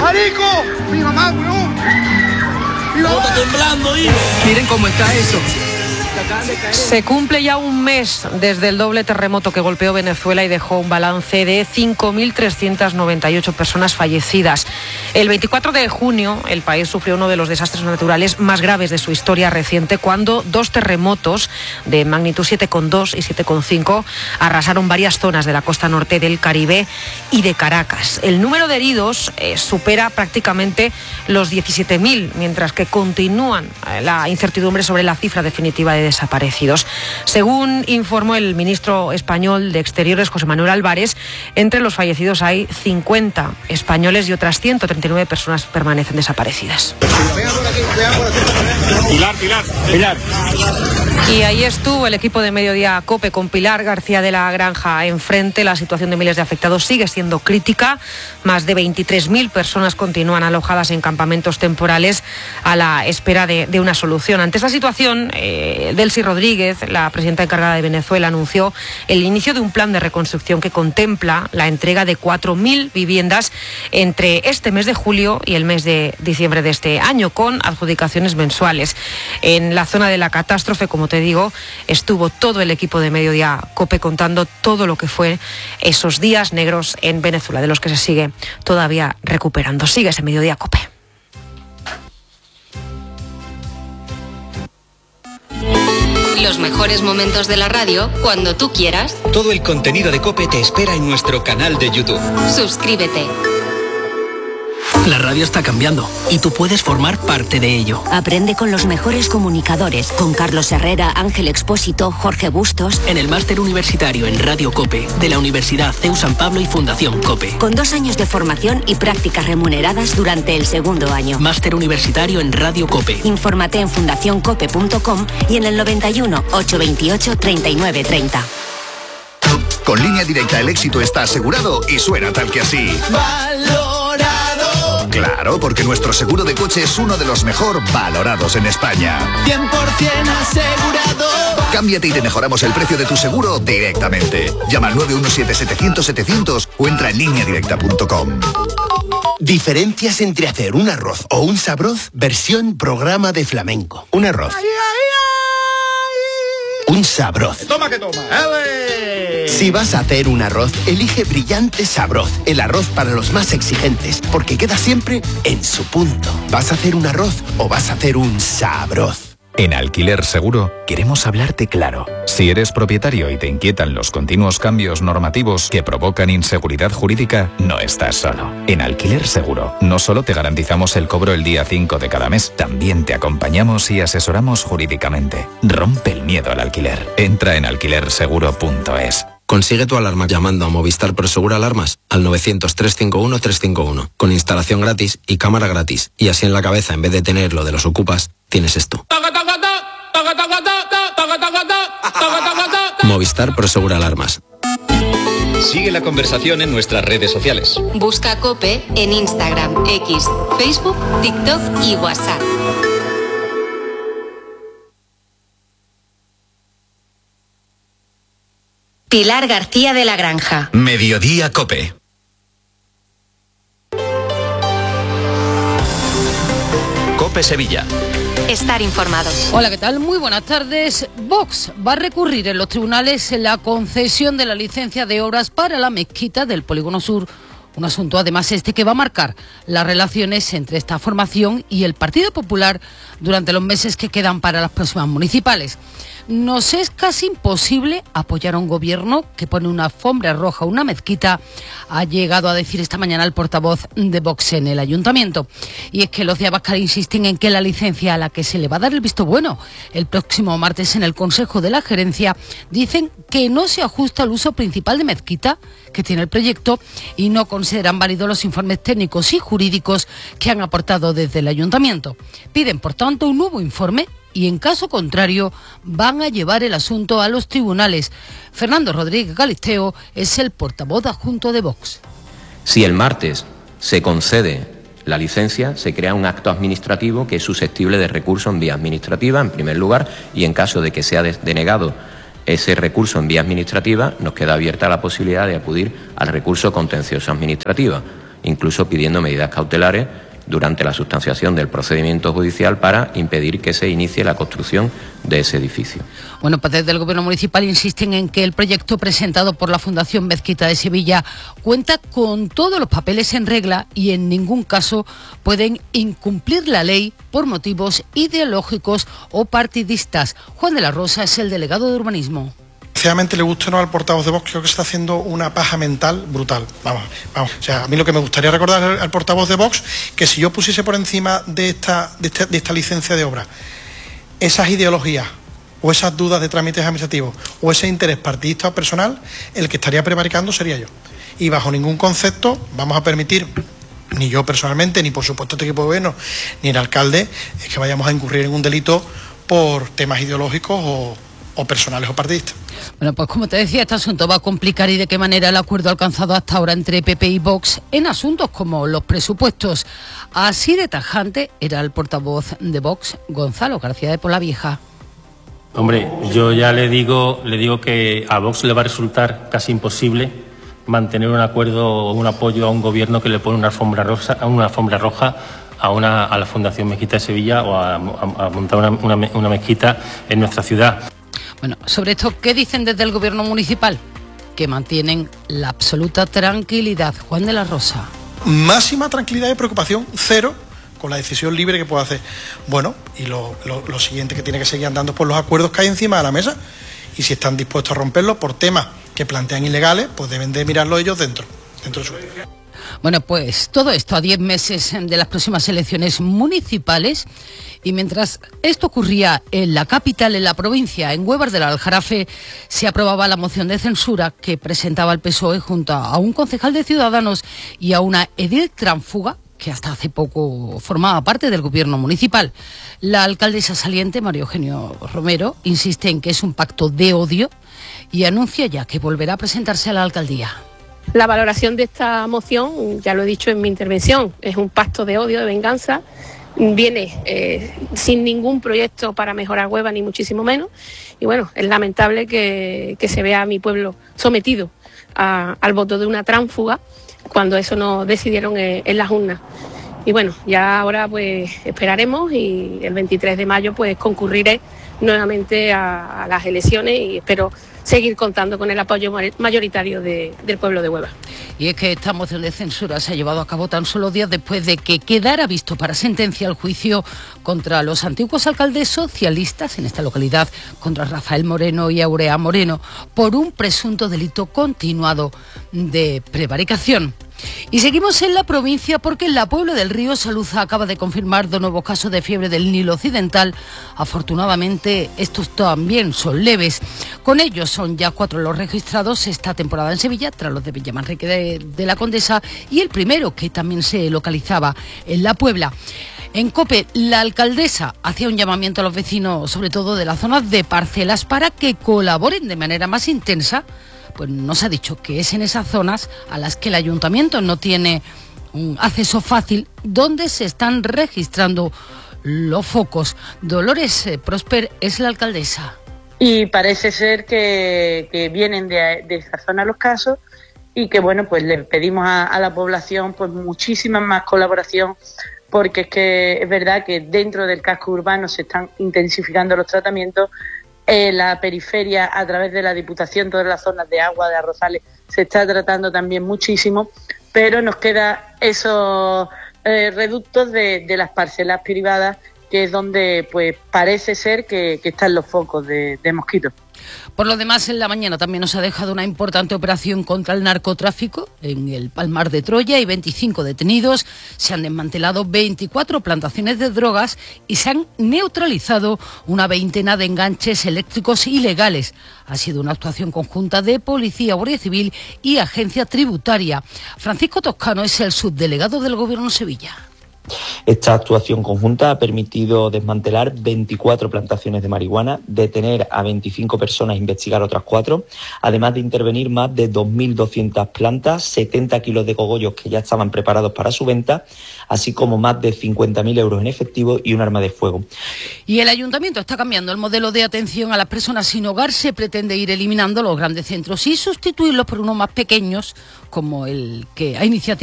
¡Marico! ¡Mi mamá, weón! ¡Está temblando, hijo! Miren cómo está eso. Se cumple ya un mes desde el doble terremoto que golpeó Venezuela y dejó un balance de 5.398 personas fallecidas. El 24 de junio el país sufrió uno de los desastres naturales más graves de su historia reciente, cuando dos terremotos de magnitud 7,2 y 7,5 arrasaron varias zonas de la costa norte del Caribe y de Caracas. El número de heridos supera prácticamente los 17.000, mientras que continúan la incertidumbre sobre la cifra definitiva de desaparecidos. Según informó el ministro español de Exteriores, José Manuel Álvarez, entre los fallecidos hay 50 españoles y otras 139 personas permanecen desaparecidas. Pilar. Y ahí estuvo el equipo de Mediodía COPE con Pilar García de la Granja enfrente. La situación de miles de afectados sigue siendo crítica. Más de 23.000 personas continúan alojadas en campamentos temporales a la espera de una solución. Ante esta situación, Delcy Rodríguez, la presidenta encargada de Venezuela, anunció el inicio de un plan de reconstrucción que contempla la entrega de 4.000 viviendas entre este mes de julio y el mes de diciembre de este año, con adjudicaciones mensuales. En la zona de la catástrofe, como te digo, estuvo todo el equipo de Mediodía COPE contando todo lo que fue esos días negros en Venezuela, de los que se sigue todavía recuperando. Sigue ese Mediodía COPE. Los mejores momentos de la radio cuando tú quieras. Todo el contenido de COPE te espera en nuestro canal de YouTube. Suscríbete. La radio está cambiando y tú puedes formar parte de ello. Aprende con los mejores comunicadores, con Carlos Herrera, Ángel Expósito, Jorge Bustos. En el máster universitario en Radio COPE de la Universidad CEU San Pablo y Fundación COPE. Con 2 años de formación y prácticas remuneradas durante el segundo año. Máster universitario en Radio COPE. Infórmate en fundacioncope.com y en el 91 828 39 30. Con Línea Directa el éxito está asegurado y suena tal que así. ¡Valorado! Claro, porque nuestro seguro de coche es uno de los mejor valorados en España. 100% asegurado. Cámbiate y te mejoramos el precio de tu seguro directamente. Llama al 917-700-700 o entra en lineadirecta.com. Diferencias entre hacer un arroz o un sabroz versión programa de flamenco. Un arroz. Un sabroz. Toma que toma. Si vas a hacer un arroz, elige Brillante Sabroz, el arroz para los más exigentes, porque queda siempre en su punto. ¿Vas a hacer un arroz o vas a hacer un sabroz? En Alquiler Seguro queremos hablarte claro. Si eres propietario y te inquietan los continuos cambios normativos que provocan inseguridad jurídica, no estás solo. En Alquiler Seguro no solo te garantizamos el cobro el día 5 de cada mes, también te acompañamos y asesoramos jurídicamente. Rompe el miedo al alquiler. Entra en alquilerseguro.es. Consigue tu alarma llamando a Movistar Prosegur Alarmas al 900-351-351, con instalación gratis y cámara gratis. Y así en la cabeza, en vez de tener lo de los ocupas, tienes esto. Movistar Prosegur Alarmas. Sigue la conversación en nuestras redes sociales. Busca COPE en Instagram, X, Facebook, TikTok y WhatsApp. Pilar García de la Granja. Mediodía COPE. COPE Sevilla. Estar informado. Hola, ¿qué tal? Muy buenas tardes. Vox va a recurrir en los tribunales la concesión de la licencia de obras para la mezquita del Polígono Sur. Un asunto, además, que va a marcar las relaciones entre esta formación y el Partido Popular durante los meses que quedan para las próximas municipales. Nos es casi imposible apoyar a un gobierno que pone una alfombra roja a una mezquita, ha llegado a decir esta mañana el portavoz de Vox en el ayuntamiento. Y es que los de Abascal insisten en que la licencia a la que se le va a dar el visto bueno el próximo martes en el Consejo de la Gerencia dicen que no se ajusta al uso principal de mezquita que tiene el proyecto y no consideran válidos los informes técnicos y jurídicos que han aportado desde el ayuntamiento. Piden, por tanto, un nuevo informe y, en caso contrario, van a llevar el asunto a los tribunales. Fernando Rodríguez Galisteo es el portavoz adjunto de Vox. Si el martes se concede la licencia, se crea un acto administrativo que es susceptible de recurso en vía administrativa, en primer lugar, y en caso de que sea denegado ese recurso en vía administrativa, nos queda abierta la posibilidad de acudir al recurso contencioso administrativo. incluso pidiendo medidas cautelares durante la sustanciación del procedimiento judicial para impedir que se inicie la construcción de ese edificio. Bueno, pues desde el Gobierno municipal insisten en que el proyecto presentado por la Fundación Mezquita de Sevilla cuenta con todos los papeles en regla y en ningún caso pueden incumplir la ley por motivos ideológicos o partidistas. Juan de la Rosa es el delegado de urbanismo. Desgraciadamente, le guste o no al portavoz de Vox, creo que se está haciendo una paja mental brutal. Vamos. O sea, a mí lo que me gustaría recordar al portavoz de Vox, que si yo pusiese por encima de esta licencia de obra esas ideologías o esas dudas de trámites administrativos o ese interés partidista o personal, el que estaría prevaricando sería yo. Y bajo ningún concepto vamos a permitir, ni yo personalmente, ni por supuesto este equipo de gobierno, ni el alcalde, es que vayamos a incurrir en un delito por temas ideológicos o personales o partidistas. Bueno, pues como te decía, este asunto va a complicar y de qué manera el acuerdo alcanzado hasta ahora entre PP y Vox en asuntos como los presupuestos. Así de tajante era el portavoz de Vox, Gonzalo García de Polavieja. Hombre, yo ya le digo que a Vox le va a resultar casi imposible mantener un acuerdo o un apoyo a un gobierno que le pone una alfombra roja a la Fundación Mezquita de Sevilla o a montar una mezquita en nuestra ciudad. Bueno, sobre esto, ¿qué dicen desde el Gobierno municipal? Que mantienen la absoluta tranquilidad. Juan de la Rosa. Máxima tranquilidad y preocupación cero con la decisión libre que puede hacer. Bueno, y lo siguiente que tiene que seguir andando por los acuerdos que hay encima de la mesa, y si están dispuestos a romperlos por temas que plantean ilegales, pues deben de mirarlo ellos dentro de su... Bueno, pues todo esto a 10 meses de las próximas elecciones municipales, y mientras esto ocurría en la capital, en la provincia, en Huevas del Aljarafe, se aprobaba la moción de censura que presentaba el PSOE junto a un concejal de Ciudadanos y a una edil tránfuga que hasta hace poco formaba parte del gobierno municipal. La alcaldesa saliente, María Eugenio Romero, insiste en que es un pacto de odio y anuncia ya que volverá a presentarse a la alcaldía. La valoración de esta moción, ya lo he dicho en mi intervención, es un pacto de odio, de venganza. Viene sin ningún proyecto para mejorar Huelva, ni muchísimo menos. Y bueno, es lamentable que se vea a mi pueblo sometido al voto de una tránfuga cuando eso no decidieron en las urnas. Y bueno, ya ahora pues esperaremos y el 23 de mayo pues concurriré nuevamente a las elecciones y espero seguir contando con el apoyo mayoritario del pueblo de Huelva. Y es que esta moción de censura se ha llevado a cabo tan solo días después de que quedara visto para sentencia el juicio contra los antiguos alcaldes socialistas en esta localidad, contra Rafael Moreno y Aurea Moreno, por un presunto delito continuado de prevaricación. Y seguimos en la provincia porque en la Puebla del Río Salud acaba de confirmar 2 nuevos casos de fiebre del Nilo Occidental. Afortunadamente estos también son leves. Con ellos son ya 4 los registrados esta temporada en Sevilla, tras los de Villamanrique de la Condesa y el primero que también se localizaba en la Puebla. En COPE, la alcaldesa hacía un llamamiento a los vecinos, sobre todo de las zonas de parcelas, para que colaboren de manera más intensa. Pues nos ha dicho que es en esas zonas a las que el ayuntamiento no tiene un acceso fácil, donde se están registrando los focos. Dolores Prosper es la alcaldesa. Y parece ser que vienen de esa zona los casos y que bueno, pues le pedimos a la población pues muchísima más colaboración, porque es que es verdad que dentro del casco urbano se están intensificando los tratamientos. La periferia, a través de la Diputación, todas las zonas de agua, de arrozales, se está tratando también muchísimo, pero nos queda esos reductos de las parcelas privadas, que es donde pues parece ser que están los focos de mosquitos. Por lo demás, en la mañana también nos ha dejado una importante operación contra el narcotráfico en el Palmar de Troya y 25 detenidos. Se han desmantelado 24 plantaciones de drogas y se han neutralizado una veintena de enganches eléctricos ilegales. Ha sido una actuación conjunta de Policía, Guardia Civil y Agencia Tributaria. Francisco Toscano es el subdelegado del Gobierno de Sevilla. Esta actuación conjunta ha permitido desmantelar 24 plantaciones de marihuana, detener a 25 personas e investigar otras 4, además de intervenir más de 2.200 plantas, 70 kilos de cogollos que ya estaban preparados para su venta, así como más de 50.000 euros en efectivo y un arma de fuego. Y el ayuntamiento está cambiando el modelo de atención a las personas sin hogar. Se pretende ir eliminando los grandes centros y sustituirlos por unos más pequeños, como el que ha iniciado